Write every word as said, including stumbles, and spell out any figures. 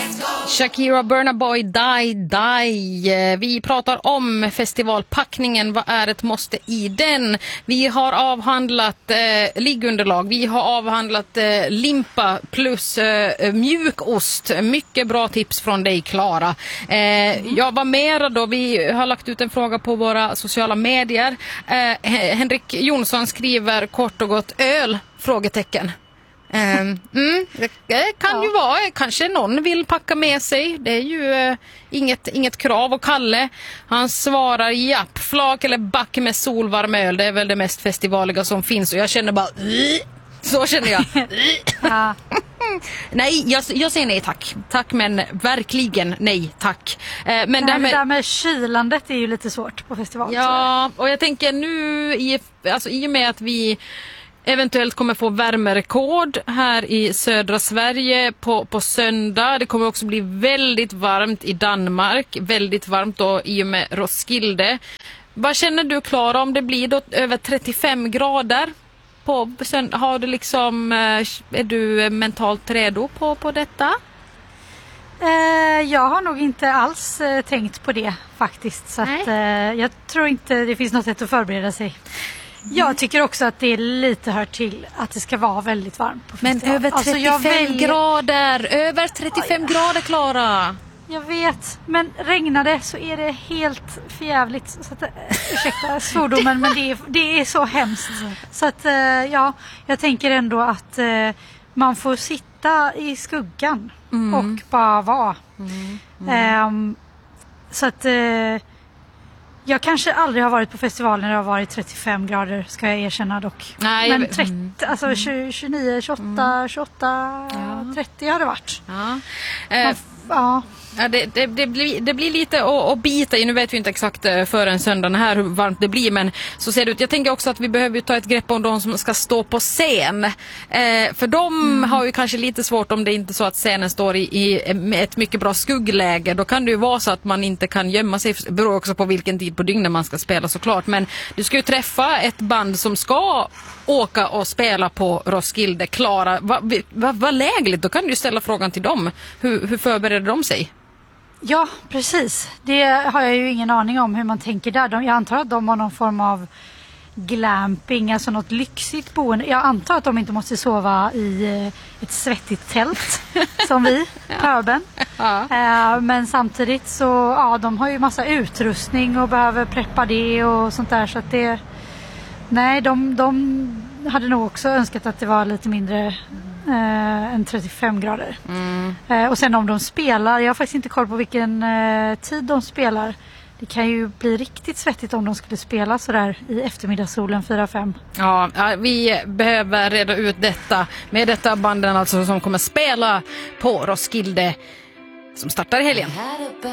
Shakira, Burna Boy, Die, Die. Vi pratar om festivalpackningen. Vad är ett måste i den? Vi har avhandlat eh, liggunderlag. Vi har avhandlat eh, limpa plus eh, mjukost. Mycket bra tips från dig, Klara. Eh, jag var med då. Vi har lagt ut en fråga på våra sociala medier. Eh, Henrik Jonsson skriver kort och gott öl? Frågetecken. Um, mm, det kan ja. ju vara, kanske någon vill packa med sig. Det är ju uh, inget, inget krav. Och Kalle, han svarar japp, flak eller back med solvarm öl. Det är väl det mest festivaliga som finns. Och jag känner bara så känner jag. ja. Nej, jag, jag säger nej tack. Tack, men verkligen nej tack. eh, Men nej, det, med... det där med kylandet är ju lite svårt på festival. Ja, och jag tänker nu i, alltså, i och med att vi eventuellt kommer få värmerekord här i södra Sverige på, på söndag. Det kommer också bli väldigt varmt i Danmark. Väldigt varmt då i och med Roskilde. Vad känner du, Klara, om det blir då över trettiofem grader? På, sen, har du liksom, är du mentalt redo på, på detta? Eh, jag har nog inte alls eh, tänkt på det faktiskt. Så att, eh, jag tror inte det finns något sätt att förbereda sig. Jag tycker också att det är lite hör till att det ska vara väldigt varmt på festival. Men över trettiofem alltså väljer... grader, över trettiofem oh, ja. grader, Klara. Jag vet, men regnar det så är det helt förjävligt. Så att, ursäkta svordomen, men det är, det är så hemskt. Så att ja, jag tänker ändå att man får sitta i skuggan mm. och bara vara. Mm. Mm. Um, så att jag kanske aldrig har varit på festivalen när det har varit trettiofem grader, ska jag erkänna dock. Nej, men trettio, mm. alltså tjugo, tjugonio, tjugoåtta, mm. tjugoåtta, ja. trettio har det varit. Ja. Eh, ja. Ja, det, det, det, blir, det blir lite att, att bita i. Nu vet vi inte exakt för en söndag här hur varmt det blir, men så ser det ut. Jag tänker också att vi behöver ta ett grepp om de som ska stå på scen. Eh, för de mm. har ju kanske lite svårt om det är inte så att scenen står i, i ett mycket bra skuggläge. Då kan det ju vara så att man inte kan gömma sig. Det beror också på vilken tid på dygnet man ska spela såklart. Men du ska ju träffa ett band som ska åka och spela på Roskilde. Klara, vad va, va lägligt? Då kan du ju ställa frågan till dem. Hur, hur förbereder de sig? Ja, precis. Det har jag ju ingen aning om hur man tänker där. De, jag antar att de har någon form av glamping, alltså något lyxigt boende. Jag antar att de inte måste sova i ett svettigt tält som vi, Pöben. Ja. Uh, men samtidigt så, ja, de har ju massa utrustning och behöver preppa det och sånt där. Så att det, nej, de, de hade nog också önskat att det var lite mindre Uh, än trettiofem grader. Mm. Uh, och sen om de spelar, jag har faktiskt inte koll på vilken uh, tid de spelar. Det kan ju bli riktigt svettigt om de skulle spela sådär i eftermiddagssolen fyra fem. Ja, vi behöver reda ut detta med detta banden alltså som kommer spela på Roskilde som startar i helgen.